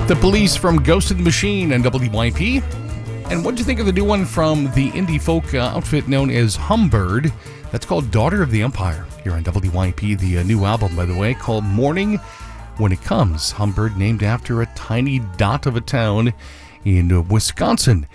The Police from Ghost in the Machine and WYP. And what did you think of the new one from the indie folk outfit known as Humbird? That's called Daughter of the Empire here on WYP. The new album, by the way, called Morning When It Comes. Humbird named after a tiny dot of a town in Wisconsin.